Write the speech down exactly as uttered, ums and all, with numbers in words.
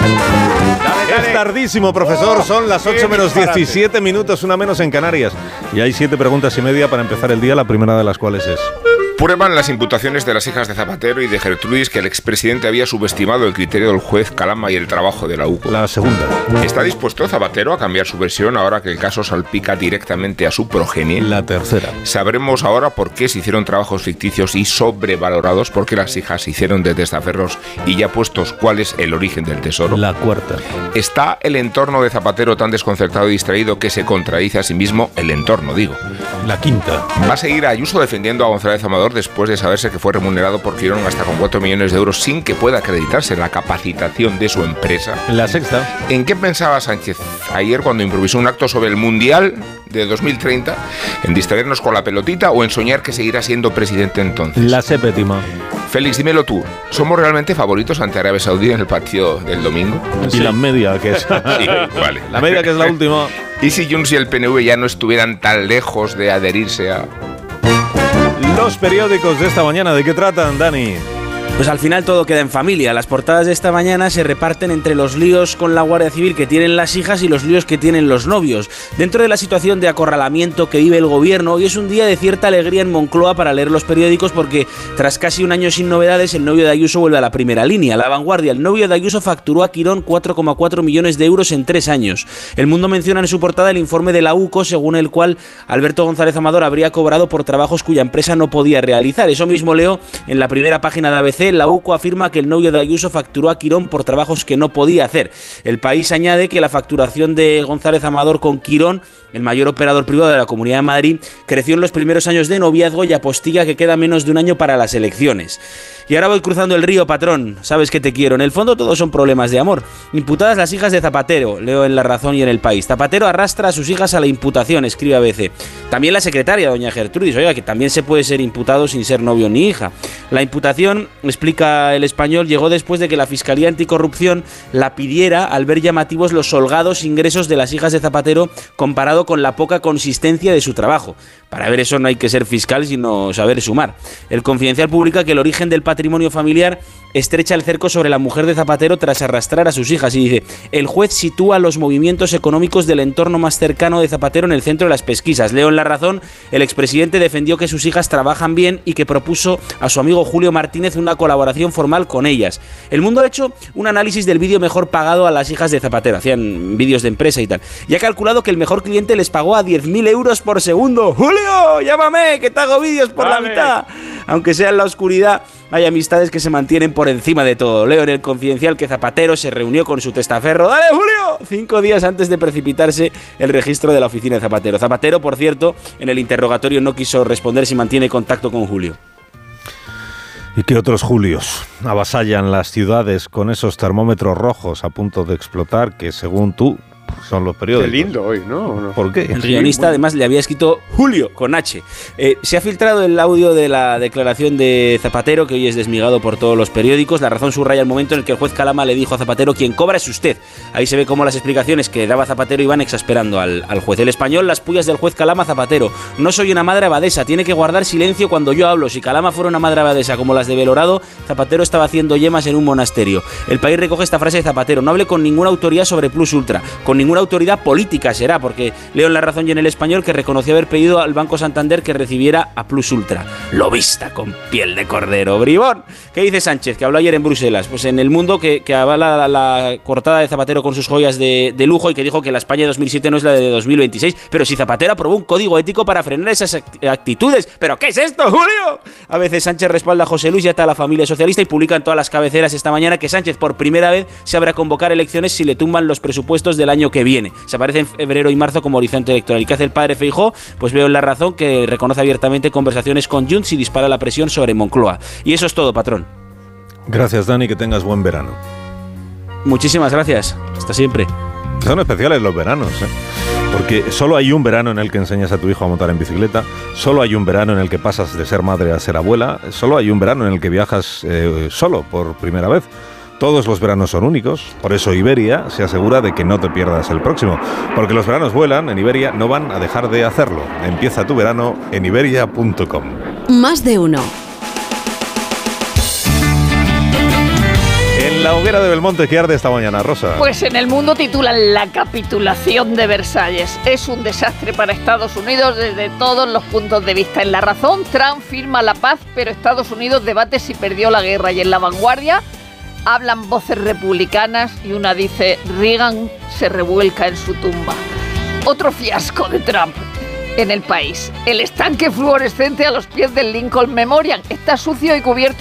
Dale, dale. Es tardísimo, profesor. Oh, Son las ocho menos diecisiete minutos, una menos en Canarias. Y hay siete preguntas y media para empezar el día, la primera de las cuales es... Prueban las imputaciones de las hijas de Zapatero y de Gertrudis que el expresidente había subestimado el criterio del juez Calama y el trabajo de la U C O. La segunda. ¿Está dispuesto Zapatero a cambiar su versión ahora que el caso salpica directamente a su progenie? La tercera. Sabremos ahora por qué se hicieron trabajos ficticios y sobrevalorados, por qué las hijas se hicieron de testaferros y ya puestos cuál es el origen del tesoro. La cuarta. ¿Está el entorno de Zapatero tan desconcertado y distraído que se contradice a sí mismo? El entorno, digo. La quinta. ¿Va a seguir Ayuso defendiendo a González Amador después de saberse que fue remunerado por Quirón hasta con cuatro millones de euros sin que pueda acreditarse la capacitación de su empresa? La sexta. ¿En qué pensaba Sánchez ayer cuando improvisó un acto sobre el Mundial de dos mil treinta? ¿En distraernos con la pelotita o en soñar que seguirá siendo presidente entonces? La séptima. Félix, dímelo tú, ¿somos realmente favoritos ante Arabia Saudí en el partido del domingo? Y sí. La media, que es... Sí, vale. La media, que es la última. ¿Y si Junts y el P N V ya no estuvieran tan lejos de adherirse a...? Los periódicos de esta mañana, ¿de qué tratan, Dani? Pues al final todo queda en familia. Las portadas de esta mañana se reparten entre los líos con la Guardia Civil que tienen las hijas y los líos que tienen los novios. Dentro de la situación de acorralamiento que vive el gobierno, hoy es un día de cierta alegría en Moncloa para leer los periódicos porque tras casi un año sin novedades, el novio de Ayuso vuelve a la primera línea. La Vanguardia, el novio de Ayuso facturó a Quirón cuatro coma cuatro millones de euros en tres años. El Mundo menciona en su portada el informe de la U C O, según el cual Alberto González Amador habría cobrado por trabajos cuya empresa no podía realizar. Eso mismo leo en la primera página de A B C. La U C O afirma que el novio de Ayuso facturó a Quirón por trabajos que no podía hacer. El País añade que la facturación de González Amador con Quirón, el mayor operador privado de la Comunidad de Madrid, creció en los primeros años de noviazgo y apostilla que queda menos de un año para las elecciones. Y ahora voy cruzando el río, patrón. Sabes que te quiero. En el fondo todos son problemas de amor. Imputadas las hijas de Zapatero, leo en La Razón y en El País. Zapatero arrastra a sus hijas a la imputación, escribe A B C. También la secretaria, doña Gertrudis, oiga, que también se puede ser imputado sin ser novio ni hija. La imputación, explica El Español, llegó después de que la Fiscalía Anticorrupción la pidiera al ver llamativos los holgados ingresos de las hijas de Zapatero comparado con la poca consistencia de su trabajo. Para ver eso no hay que ser fiscal, sino saber sumar. El Confidencial publica que el origen del patrimonio familiar estrecha el cerco sobre la mujer de Zapatero tras arrastrar a sus hijas y dice: el juez sitúa los movimientos económicos del entorno más cercano de Zapatero en el centro de las pesquisas. Leo en La Razón, el expresidente defendió que sus hijas trabajan bien y que propuso a su amigo Julio Martínez una colaboración formal con ellas. El Mundo ha hecho un análisis del vídeo mejor pagado a las hijas de Zapatero, hacían vídeos de empresa y tal, y ha calculado que el mejor cliente les pagó a diez mil euros por segundo. ¡Julio, llámame, que te hago vídeos por Dale. la mitad! Aunque sea en la oscuridad, hay amistades que se mantienen por encima de todo. Leo en El Confidencial que Zapatero se reunió con su testaferro, ¡dale, Julio!, cinco días antes de precipitarse el registro de la oficina de Zapatero. Zapatero, por cierto, en el interrogatorio no quiso responder si mantiene contacto con Julio. ¿Y qué otros Julios avasallan las ciudades con esos termómetros rojos a punto de explotar que, según tú, son los periódicos? Qué lindo hoy, ¿no? ¿no? ¿Por qué? El guionista además le había escrito Julio con H. Eh, se ha filtrado el audio de la declaración de Zapatero, que hoy es desmigado por todos los periódicos. La Razón subraya el momento en el que el juez Calama le dijo a Zapatero: quien cobra es usted. Ahí se ve cómo las explicaciones que daba Zapatero iban exasperando al, al juez. El Español, las pullas del juez Calama a Zapatero: no soy una madre abadesa, tiene que guardar silencio cuando yo hablo. Si Calama fuera una madre abadesa como las de Belorado, Zapatero estaba haciendo yemas en un monasterio. El País recoge esta frase de Zapatero: no hable con ninguna autoridad sobre Plus Ultra, con ninguna autoridad política será, porque leo en La Razón y en El Español que reconoció haber pedido al Banco Santander que recibiera a Plus Ultra. Lobista con piel de cordero, bribón. ¿Qué dice Sánchez, que habló ayer en Bruselas? Pues en El Mundo que, que avala la, la cortada de Zapatero con sus joyas de, de lujo y que dijo que la España de dos mil siete no es la de dos mil veintiséis. Pero si Zapatero aprobó un código ético para frenar esas actitudes. ¿Pero qué es esto, Julio? A veces Sánchez respalda a José Luis y a la familia socialista y publica en todas las cabeceras esta mañana que Sánchez por primera vez se habrá convocar elecciones si le tumban los presupuestos del año que viene. Se aparece en febrero y marzo como horizonte electoral. ¿Y qué hace el padre Feijóo? Pues veo en La Razón que reconoce abiertamente conversaciones con Junts y dispara la presión sobre Moncloa. Y eso es todo, patrón. Gracias, Dani, que tengas buen verano. Muchísimas gracias. Hasta siempre. Son especiales los veranos, ¿eh? Porque solo hay un verano en el que enseñas a tu hijo a montar en bicicleta, solo hay un verano en el que pasas de ser madre a ser abuela, solo hay un verano en el que viajas eh, solo por primera vez. Todos los veranos son únicos, por eso Iberia se asegura de que no te pierdas el próximo. Porque los veranos vuelan, en Iberia no van a dejar de hacerlo. Empieza tu verano en iberia punto com. Más de uno. En la la hoguera de Belmonte que arde esta mañana, Rosa? Pues en El Mundo titulan La capitulación de Versalles. Es un desastre para Estados Unidos desde todos los puntos de vista. En La Razón, Trump firma la paz, pero Estados Unidos debate si perdió la guerra. Y en La Vanguardia hablan voces republicanas y una dice: Reagan se revuelca en su tumba. Otro fiasco de Trump en El País. El estanque fluorescente a los pies del Lincoln Memorial está sucio y cubierto